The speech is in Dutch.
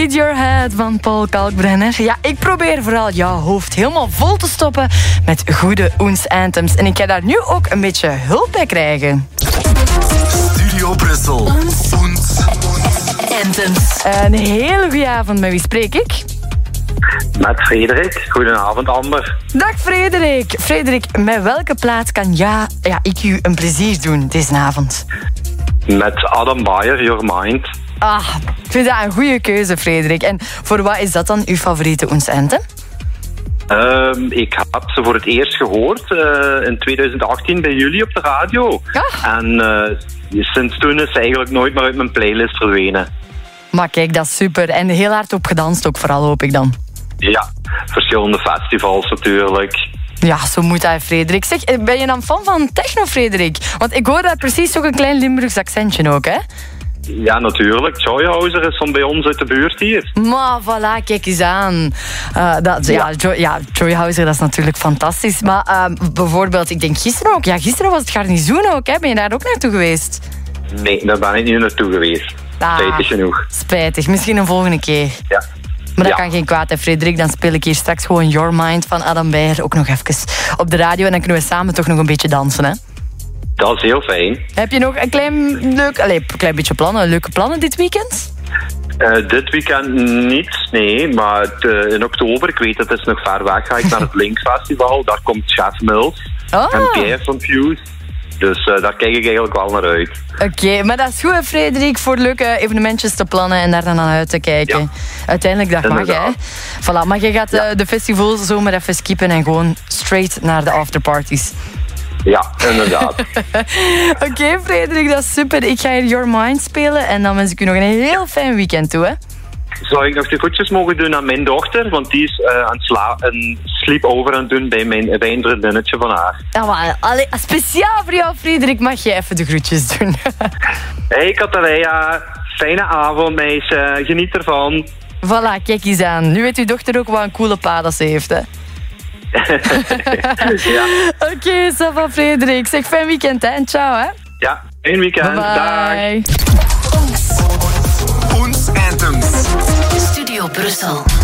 Need Your Head van Paul Kalkbrenner. Ja, ik probeer vooral jouw hoofd helemaal vol te stoppen met goede Oens Anthems. En ik ga daar nu ook een beetje hulp bij krijgen. Studio Brussel. Oens Anthems. Een hele goede avond, met wie spreek ik? Met Frederik. Goedenavond, Amber. Dag Frederik. Frederik, met welke plaat kan ik u een plezier doen deze avond? Met Adam Beyer, Your Mind. Ah, ik vind dat een goede keuze, Frederik. En voor wat is dat dan uw favoriete Oens Anthem? Ik heb ze voor het eerst gehoord in 2018 bij jullie op de radio. Ah. En sinds toen is ze eigenlijk nooit meer uit mijn playlist verdwenen. Maar kijk, dat is super. En heel hard op gedanst ook vooral, hoop ik dan. Ja, verschillende festivals natuurlijk. Ja, zo moet dat, Frederik. Zeg, ben je dan fan van techno, Frederik? Want ik hoor daar precies ook een klein Limburgs accentje ook, hè? Ja, natuurlijk. Joyhouser is van bij ons uit de buurt hier. Maar voilà, kijk eens aan. Joyhouser, dat is natuurlijk fantastisch. Maar bijvoorbeeld, ik denk gisteren ook. Ja, gisteren was het garnizoen ook, hè? Ben je daar ook naartoe geweest? Nee, daar ben ik niet naartoe geweest. Spijtig genoeg. Spijtig, misschien een volgende keer. Ja. Maar dat kan geen kwaad, hè, Frederik. Dan speel ik hier straks gewoon Your Mind van Adam Beyer ook nog even op de radio. En dan kunnen we samen toch nog een beetje dansen, hè? Dat is heel fijn. Heb je nog een klein beetje plannen, leuke plannen dit weekend? Dit weekend niet, nee. Maar in oktober, ik weet het is nog ver weg, ga ik naar het Link Festival. Daar komt Chef Mills en Pierre van Fuse. Dus daar kijk ik eigenlijk wel naar uit. Oké, maar dat is goed, hè, Frederik, voor leuke evenementjes te plannen en daar dan aan uit te kijken. Ja. Uiteindelijk, dat mag, hè. Voilà, maar je gaat de festivals zomaar even skippen en gewoon straight naar de afterparties. Ja, inderdaad. Oké, Frederik, dat is super. Ik ga hier Your Mind spelen en dan wens ik u nog een heel fijn weekend toe, hè. Zou ik nog de groetjes mogen doen aan mijn dochter? Want die is een sleepover aan het doen bij een vriendinnetje van haar. Ja, maar speciaal voor jou, Frederik, mag je even de groetjes doen. Hey, Katharina. Fijne avond, meisje. Geniet ervan. Voilà, kijk eens aan. Nu weet uw dochter ook wat een coole pa dat ze heeft, hè. Ja. Oké, ça va, Frederik. Zeg, fijn weekend, hè. En ciao, hè. Ja, fijn weekend. Bye. Dag. Oens Anthems. Studio Brussel.